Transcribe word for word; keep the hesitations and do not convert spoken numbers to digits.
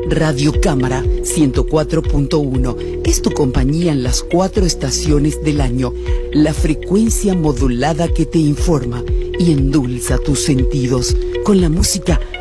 Radio Cámara ciento cuatro punto uno es tu compañía en las cuatro estaciones del año, la frecuencia modulada que te informa y endulza tus sentidos con la música